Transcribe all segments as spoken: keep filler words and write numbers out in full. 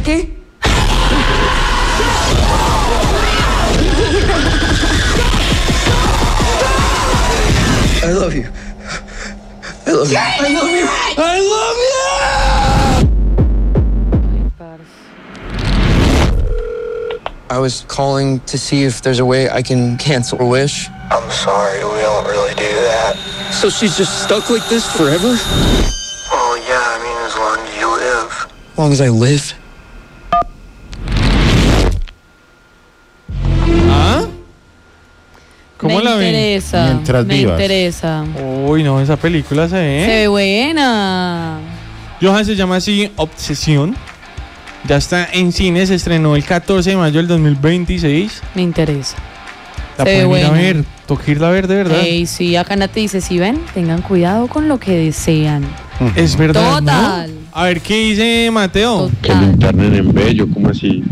qué? I love you. I love you. I love you. I love you. I was calling to see if there's a way I can cancel a wish. I'm sorry, we don't really do that. So she's just stuck like this forever? Well, yeah, I mean, as long as you live. As long as I live. ¿Ah? ¿Cómo me la ven? interesa, Mientras me vivas. interesa. Uy, no, esa película se ve. Se ve buena. Johan, se llama así Obsesión. Ya está en cine, se estrenó el catorce de mayo del dos mil veintiséis. Me interesa. La Se ve pueden ir a buena. ver, toca irla a ver de verdad. Ey, sí, acá Nati dice, si ven, tengan cuidado con lo que desean. Es verdad, Total. ¿no? A ver, ¿qué dice Mateo? Que lo internen en Bello, ¿cómo así?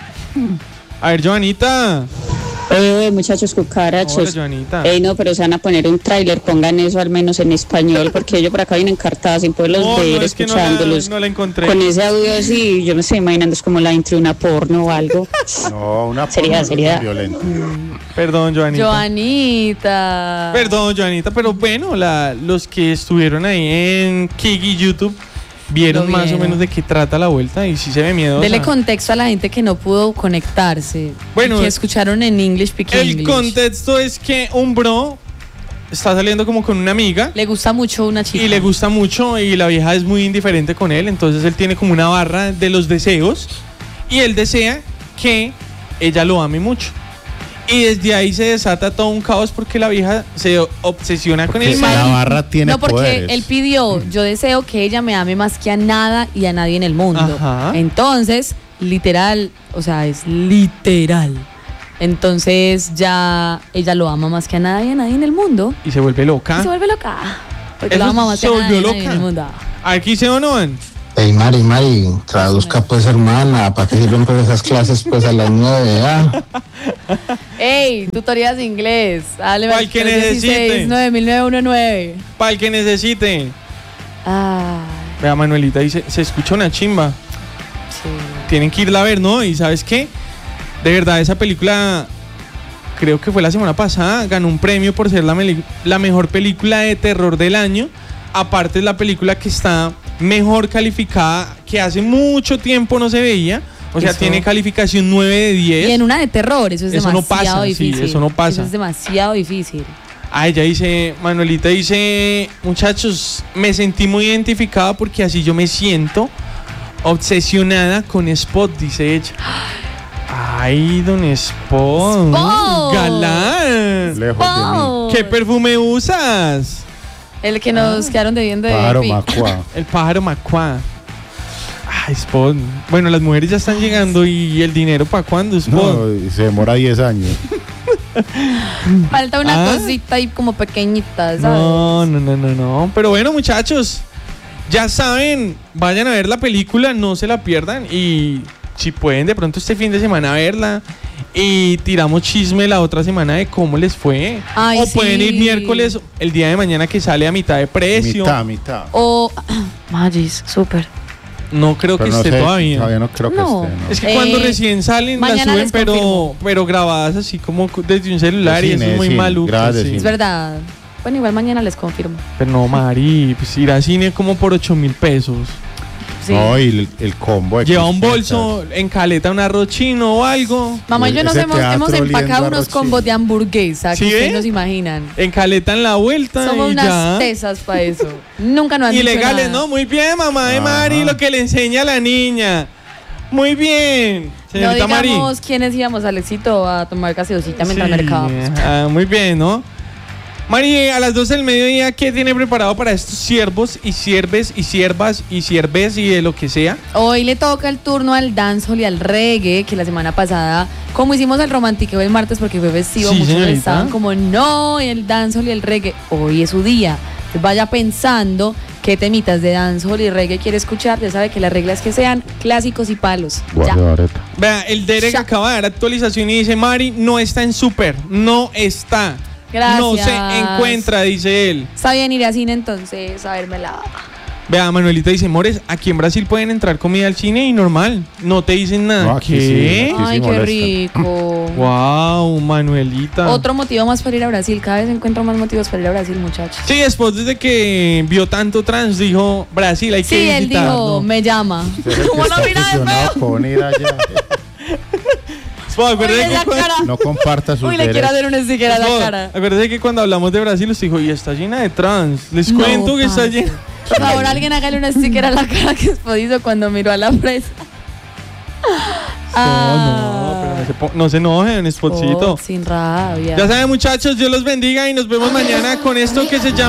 A ver, Joanita. Eh, muchachos cucarachos. Hola, Joanita. Ey, no, pero se van a poner un tráiler, pongan eso al menos en español, porque yo por acá vine encartada sin poderlos No, ver, no, es que no la, escuchándolos. no la encontré. Con ese audio así, yo me estoy imaginando, es como la intro de una porno o algo. No, una Seriedad, porno seriedad. violenta. Perdón, Joanita. Joanita. Perdón, Joanita, pero bueno, la, los que estuvieron ahí en Kiki YouTube vieron Lo más o vieron. menos de qué trata la vuelta y sí se ve miedosa. Dele contexto a la gente que no pudo conectarse. Bueno, y que escucharon en English Speak El English. contexto es que un bro está saliendo como con una amiga Le gusta mucho una chica. y le gusta mucho y la vieja es muy indiferente con él, entonces él tiene como una barra de los deseos y él desea que ella lo ame mucho. Y desde ahí se desata todo un caos porque la vieja se obsesiona con Porque el la man. barra tiene No, porque poderes. él pidió, yo deseo que ella me ame más que a nada y a nadie en el mundo. Ajá. Entonces, literal, o sea, es literal. Entonces ya ella lo ama más que a nada y a nadie en el mundo. Y se vuelve loca. Y se vuelve loca. Porque Eso lo ama más se que a nadie, volvió a nadie en loca. el mundo. Aquí se o no van. Ey, Mari, Mari, traduzca pues, hermana, ¿para qué sirven pues esas clases pues a las nueve, ah? Ey, tutorías de inglés. Dale, ¿Cuál que necesite? nueve mil novecientos diecinueve. Para el que necesite. Ah, Vea, Manuelita dice, se escucha una chimba. sí. Tienen que irla a ver, ¿no? Y ¿sabes qué? De verdad, esa película, creo que fue la semana pasada, ganó un premio por ser la, meli- la mejor película de terror del año. Aparte es la película que está mejor calificada, que hace mucho tiempo no se veía. O sea, Eso. tiene calificación nueve de diez. Y en una de terror, eso es Eso no demasiado pasa, sí, difícil. eso no pasa. Eso es demasiado difícil. Ah, ella dice, Manuelita dice, muchachos, me sentí muy identificada porque así yo me siento obsesionada con Spot, dice ella. Ay, don Spot. Spot. Galán. Lejos de mí. Oh, ¿Qué perfume usas? el que nos quedaron debiendo de Pájaro Pi. Macua. El pájaro Macua. Ay, Spot. Bueno, las mujeres ya están llegando y el dinero para cuándo, Spot. No, y se demora diez años. Falta una Ah. cosita ahí como pequeñita, ¿sabes? No, no, no, no, no. Pero bueno, muchachos, ya saben, vayan a ver la película, no se la pierdan. Y si pueden de pronto este fin de semana verla. Y tiramos chisme la otra semana de cómo les fue. Ay, o pueden sí. ir miércoles, el día de mañana que sale a mitad de precio. Mitad, mitad. O Magis, súper. No creo Pero que no esté sé, todavía. Todavía no creo que No. esté, ¿no? Es que Eh, cuando recién salen las mañana suben, les pero, confirmo. pero grabadas así como desde un celular De y cine, eso es muy de cine, maluco. grabadas de sí. cine. Es verdad. Bueno, igual mañana les confirmo. Pero no, Mari, pues ir a cine como por ocho mil pesos. Sí. No, y el, el combo. de Lleva un crispetas. bolso, en caleta un arroz chino o algo. Mamá y yo nos Ese hemos, teatro hemos oliendo empacado a unos arroz combos chino. de hamburguesa ¿Sí que ustedes ve? no se imaginan. En caleta en la vuelta Somos y unas ya. tesas para eso. Nunca nos han dicho Ilegales, nada. ¿no? Muy bien, mamá de Ajá. Mari, lo que le enseña a la niña. Muy bien, No señorita Mari. digamos quiénes íbamos al éxito a tomar gaseosita mientras Sí, mercado. ah, muy bien, ¿no? Mari, a las doce del mediodía, ¿qué tiene preparado para estos siervos y sierves y siervas y sierves y de lo que sea? Hoy le toca el turno al dancehall y al reggae, que la semana pasada, como hicimos el romantiqueo el martes porque fue festivo, Sí, muchos señorita. estaban como, no, el dancehall y el reggae, hoy es su día. Entonces vaya pensando qué temitas de dancehall y reggae quiere escuchar, ya sabe que las reglas que sean clásicos y palos. Ya. Guarda, Areta. Vea, el Derek Ya. acaba de dar actualización y dice, Mari, no está en súper, no está. Gracias. No se encuentra, dice él. Está bien ir a cine entonces, a verme la... Vea, Manuelita dice, Mores, aquí en Brasil pueden entrar comida al cine y normal. No te dicen nada. No, aquí ¿Qué? sí, aquí Ay, sí qué molesta. rico. Wow, Manuelita. Otro motivo más para ir a Brasil. Cada vez encuentro más motivos para ir a Brasil, muchachos. Sí, después desde que vio tanto trans, dijo, Brasil, hay que Sí, él visitar, dijo, ¿no? me llama. Usted es el que ¿Cómo está no mira de obsesionado feo? con ir allá. Pues, acuérdate Uy, que esa cuando- cara. No comparta sus Uy, le quiero derechos. hacer un sticker a la Pues, cara. acuérdate que cuando hablamos de Brasil, usted dijo, y está llena de trans. Les No, cuento que está parce. llena. Por favor, alguien hágale un sticker a la cara que Spot hizo cuando miró a la fresa. No, no, pero no se, po- no se enojen, Spotcito. Oh, sin rabia. Ya saben, muchachos, Dios los bendiga y nos vemos mañana con esto que se llama